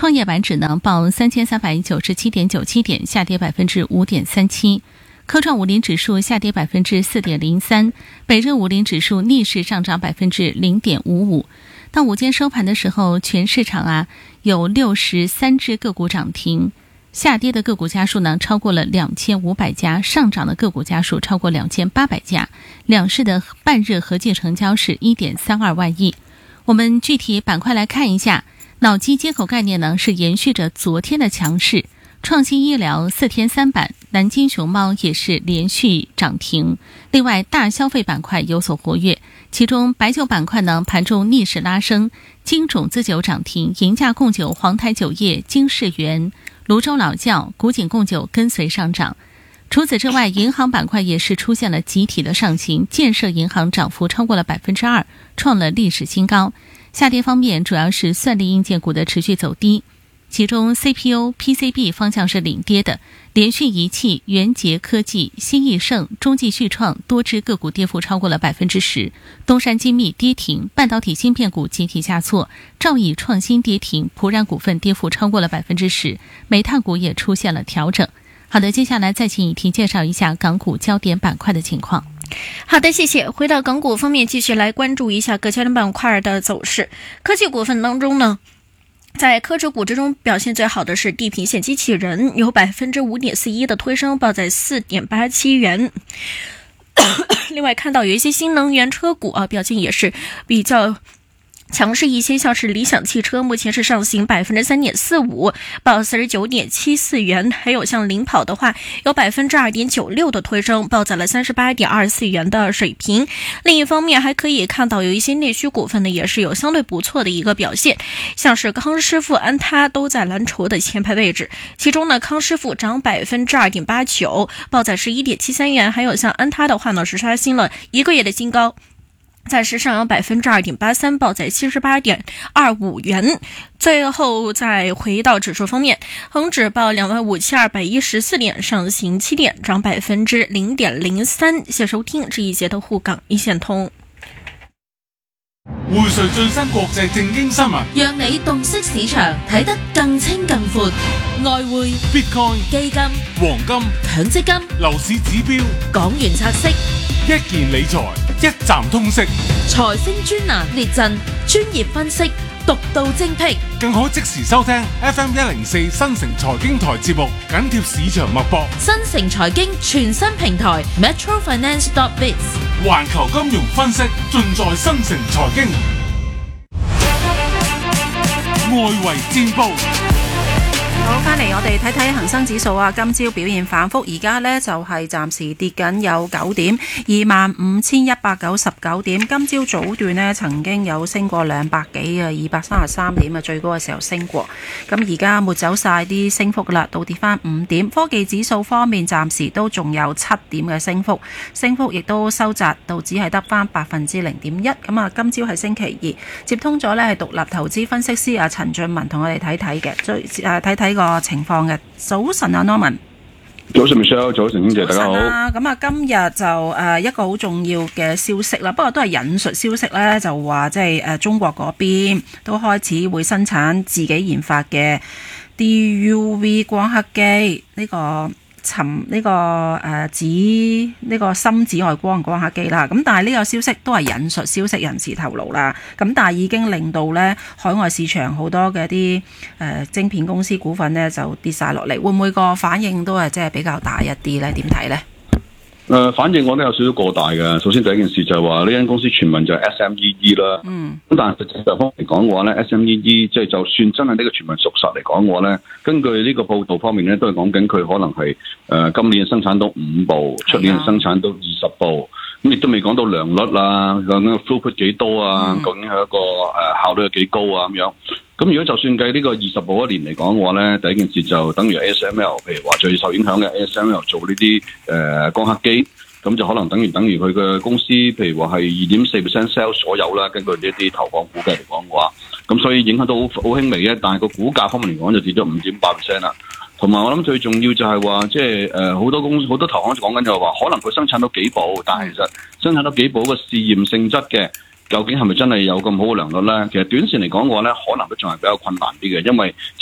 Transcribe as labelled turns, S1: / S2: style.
S1: 創業板指呢報3397.97點，下跌5.37%。科創50指數下跌4.03%，北熱50指數逆勢上漲0.55%。到午間收盤的時候，全市場有63隻個股漲停，下跌的個股家數呢超過了2500家，上漲的個股家數超過2800家。兩市的半日合計成交是1.32萬億。我們具體板塊來看一下，腦機接口概念呢是延續着昨天的強勢，創新醫療4天3板，南京熊貓也是連續漲停。另外大消費板塊有所活躍，其中白酒板塊呢盤中逆勢拉升，金種子酒漲停，銀價控酒、黃台酒業、金世園、滷州老窖、古井贡酒跟隨上漲。除此之外，銀行板塊也是出現了集體的上行，建設銀行漲幅超過了2%，創了歷史新高。下跌方面主要是算力硬件股的持續走低，其中 CPU、PCB 方向是領跌的，聯訊儀器、元捷科技、新易盛、中繼續創多隻個股跌幅超過了10%，東山精密跌停，半導體芯片股集體下挫，兆易創新跌停，普染股份跌幅超過了10%，煤炭股也出現了調整。好的，接下來再請以婷介紹一下港股焦點板塊的情況。
S2: 好的，謝謝。回到港股方面，繼續來關注一下各焦點板塊的走勢。科技股份當中呢，在科指股之中表現最好的是地平線機器人，有5.41%的推升，報在4.87元。另外看到有一些新能源車股表現也是比較強勢一些，像是理想汽車目前是上行3.45%，報49.74元，還有像領跑的話有2.96%的推升，報在了38.24元的水平。另一方面還可以看到有一些內需股份呢也是有相對不錯的一個表現，像是康師傅、安踏都在藍籌的前排位置，其中呢康師傅漲2.89%，報在11.73元，還有像安踏的話呢是刷新了一個月的新高，暫時上揚2.83%，報在78.25元。最後再回到指數方面，恒指報25,214點，上行7點，漲0.03%。謝收聽這一節的滬港一線通。
S3: 匯萃最新國際正經新聞，
S4: 讓你洞悉市場，睇得更清更闊。外匯、
S3: Bitcoin、
S4: 基金、
S3: 黃金、
S4: 強積金、
S3: 樓市指標、
S4: 港元拆息，
S3: 一件理財一站通識，
S4: 財星專欄列陣，專業分析，獨到精闢，
S3: 更可即時收聽 FM104 新城財經台節目，緊貼市場脈搏。
S4: 新城財經全新平台 metrofinance.biz，
S3: 環球金融分析盡在新城財經。外圍戰報。
S5: 好，翻嚟我哋睇睇恒生指數今朝表現反覆，而家呢就係暫時跌緊有9點，25,199點。今朝早段呢曾經有升過200幾233點最高嘅時候升過。咁而家抹走晒啲升幅啦，倒跌翻5點。科技指數方面暫時都仲有7點嘅升幅，升幅亦都收窄到只係得翻0.1%。咁今朝係星期二，接通咗呢係獨立投資分析師陳俊文同我哋睇睇嘅，睇睇個情況嘅。早晨Norman。
S6: 早晨 Michelle， 早晨兄姐，大家好。
S5: 咁今日就一個好重要嘅消息啦，不過都係引述消息咧，就話即係中國嗰邊都開始會生產自己研發嘅 DUV 光刻機呢個深紫外光刻機啦，咁但係呢個消息都係引述消息人士透露啦，咁但係已經令到咧海外市場好多嘅啲晶片公司股份咧就跌晒落嚟，會唔會個反應都係即係比較大一啲咧？點睇咧？
S6: 反正我都有少少過大嘅。首先第一件事就係話呢間公司傳聞就係 SMEE 啦，咁但係實際上方面嚟講嘅話咧 ，SMEE 即係就算真係呢個傳聞屬實嚟講嘅話咧，根據呢個報道方面咧，都係講緊佢可能係今年生產到5部，出年生產到20部，咁亦都未講到良率啦，究竟 throughput 幾多啊？究竟係一個效率有幾高啊？咁樣。咁如果就算計呢個20部一年嚟講嘅話咧，第一件事就等於 ASML， 譬如話最受影響嘅 ASML 做呢啲光刻機，咁就可能等於佢嘅公司，譬如話係2.4% sales 左右啦，根據呢一啲投行估計嚟講嘅話，咁所以影響到好輕微嘅，但係個股價方面嚟講就跌咗5.8% 啦。同埋我諗最重要就係話，即係好多投行講緊就係話，可能佢生產到幾部，但係其實生產到幾部嘅試驗性質嘅。究竟係咪真係有咁好嘅良率咧？其實短線嚟講嘅話咧，可能都仲係比較困難啲嘅，因為